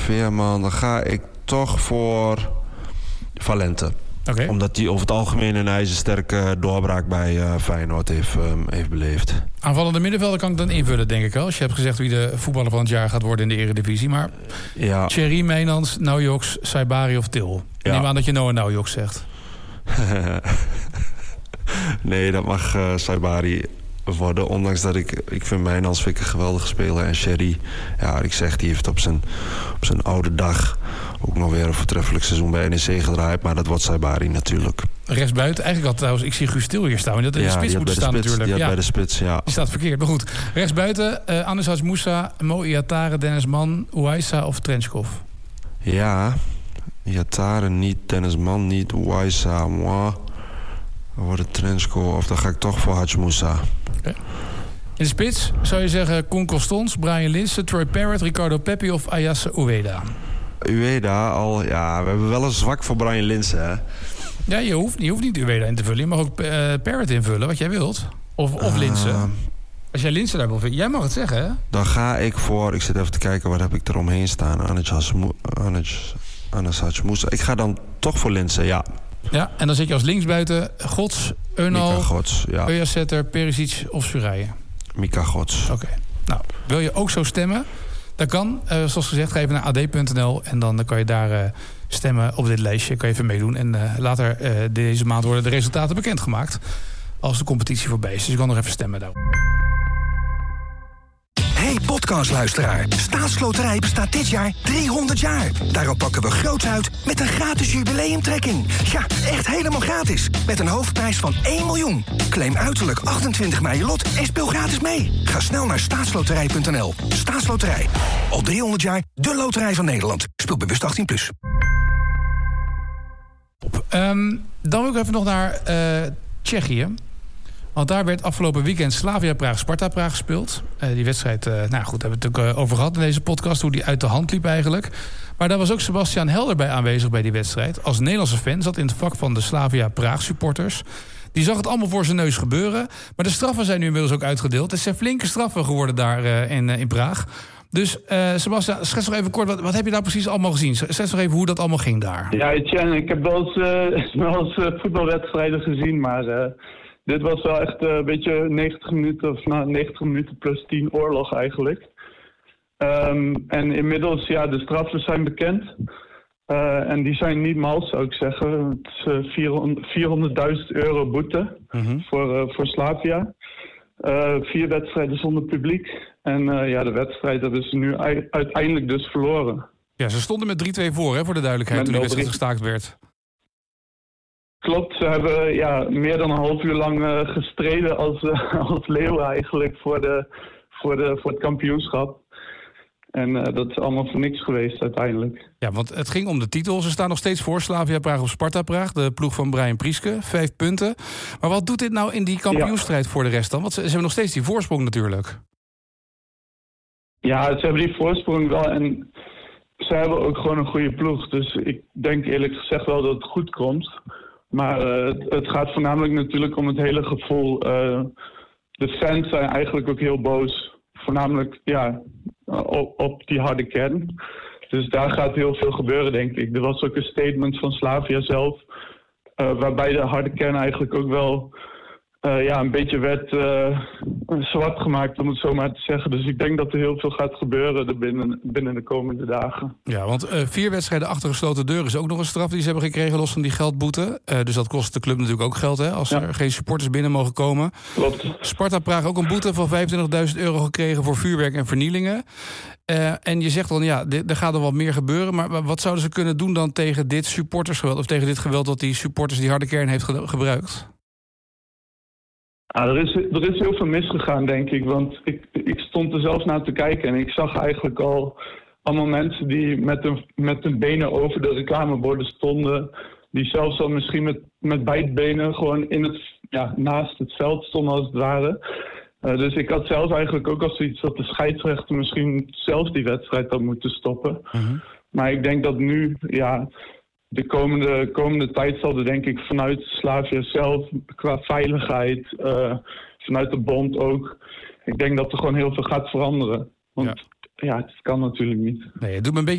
Veerman, dan ga ik toch voor Valente. Okay. Omdat hij over het algemeen een ijzersterke doorbraak bij Feyenoord heeft beleefd. Aanvallende middenvelder kan ik dan invullen, denk ik al. Als je hebt gezegd wie de voetballer van het jaar gaat worden in de Eredivisie. Maar Thierry, Meenans, Naujoks, Saibari of Til? Ja. Neem aan dat je Noah Naujoks zegt. Nee, dat mag Saibari worden. Ondanks dat ik vind Meenans een geweldige speler. En Thierry, ik zeg, die heeft op zijn oude dag ook nog weer een voortreffelijk seizoen bij NEC gedraaid. Maar dat wordt Saibari natuurlijk. Rechtsbuiten, eigenlijk al trouwens, ik zie Guus Til hier staan. Dat in de spits moet staan natuurlijk. Die bij de spits, ja. Die staat verkeerd, maar goed. Rechtsbuiten, Anis Moussa, Mo Iatare, Dennis Man, Ouaissa of Trenchkov? Ja, Iatare niet, Dennis Man niet, Ouaissa, moi. Dan wordt het Trenchkov of dan ga ik toch voor Moussa. Okay. In de spits zou je zeggen Koen Costons, Brian Linssen, Troy Parrott, Ricardo Pepi of Ayase Ueda? Ueda al, we hebben wel een zwak voor Brian Linssen, hè? Ja, je hoeft niet Ueda in te vullen. Je mag ook Parrott invullen, wat jij wilt. Of Linssen. Als jij Linssen daar wil vinden, jij mag het zeggen, hè? Dan ga ik voor, ik zit even te kijken, wat heb ik er omheen staan? Anis Moussa. Ik ga dan toch voor Linssen, ja. Ja, en dan zit je als linksbuiten Gods, Önal, Mika Gods, Öjasetter, Perisic of Surije. Mika Gods. Oké. Nou, wil je ook zo stemmen? Dat kan. Zoals gezegd, ga even naar ad.nl en dan kan je daar stemmen op dit lijstje. Kan je even meedoen. En later deze maand worden de resultaten bekendgemaakt. Als de competitie voorbij is. Dus je kan nog even stemmen daar. Hey podcastluisteraar, Staatsloterij bestaat dit jaar 300 jaar. Daarom pakken we groots uit met een gratis jubileumtrekking. Ja, echt helemaal gratis. Met een hoofdprijs van 1 miljoen. Claim uiterlijk 28 mei je lot en speel gratis mee. Ga snel naar staatsloterij.nl. Staatsloterij. Al 300 jaar de loterij van Nederland. Speel bewust 18+. Dan wil ik even nog naar Tsjechië. Want daar werd afgelopen weekend Slavia Praag-Sparta Praag gespeeld. Die wedstrijd, goed, hebben we het natuurlijk over gehad in deze podcast, hoe die uit de hand liep eigenlijk. Maar daar was ook Sebastian Helder bij aanwezig bij die wedstrijd. Als Nederlandse fan zat in het vak van de Slavia Praag supporters. Die zag het allemaal voor zijn neus gebeuren. Maar de straffen zijn nu inmiddels ook uitgedeeld. Het zijn flinke straffen geworden daar in Praag. Dus Sebastian, schets nog even kort, wat heb je daar precies allemaal gezien? Schets nog even hoe dat allemaal ging daar. Ja, Etienne, ik heb wel eens voetbalwedstrijden gezien, maar dit was wel echt een beetje 90 minuten plus 10 oorlog eigenlijk. En inmiddels, de straffen zijn bekend. En die zijn niet mals, zou ik zeggen. Het is €400.000 boete voor Slavia. 4 wedstrijden zonder publiek. En de wedstrijd hebben ze nu uiteindelijk dus verloren. Ja, ze stonden met 3-2 voor de duidelijkheid toen de wedstrijd gestaakt werd. Klopt, ze hebben meer dan een half uur lang gestreden als leeuwen eigenlijk voor het kampioenschap. En dat is allemaal voor niks geweest uiteindelijk. Ja, want het ging om de titel. Ze staan nog steeds voor Slavia Praag op Sparta Praag. De ploeg van Brian Prieske, 5 punten. Maar wat doet dit nou in die kampioenstrijd voor de rest dan? Want ze hebben nog steeds die voorsprong natuurlijk. Ja, ze hebben die voorsprong wel en ze hebben ook gewoon een goede ploeg. Dus ik denk eerlijk gezegd wel dat het goed komt. Maar het gaat voornamelijk natuurlijk om het hele gevoel. De fans zijn eigenlijk ook heel boos. Voornamelijk op die harde kern. Dus daar gaat heel veel gebeuren, denk ik. Er was ook een statement van Slavia zelf. Waarbij de harde kern eigenlijk ook wel een beetje werd zwart gemaakt, om het zo maar te zeggen. Dus ik denk dat er heel veel gaat gebeuren binnen de komende dagen. Ja, want 4 wedstrijden achter gesloten deuren is ook nog een straf die ze hebben gekregen, los van die geldboete. Dus dat kost de club natuurlijk ook geld, hè, als er geen supporters binnen mogen komen. Klopt. Sparta Praag ook een boete van €25.000 gekregen voor vuurwerk en vernielingen. En je zegt dan, er gaat er wat meer gebeuren. Maar wat zouden ze kunnen doen dan tegen dit supportersgeweld, of tegen dit geweld dat die supporters die harde kern heeft gebruikt? Er is heel veel misgegaan, denk ik. Want ik stond er zelf naar te kijken en ik zag eigenlijk al allemaal mensen die met hun benen over de reclameborden stonden. Die zelfs al misschien met beide benen gewoon naast het veld stonden als het ware. Dus ik had zelf eigenlijk ook al zoiets dat de scheidsrechter misschien zelf die wedstrijd had moeten stoppen. Mm-hmm. Maar ik denk dat nu, de komende tijd zal er denk ik vanuit Slavia zelf, qua veiligheid, vanuit de bond ook. Ik denk dat er gewoon heel veel gaat veranderen. Want het kan natuurlijk niet. Nee, het doet me een beetje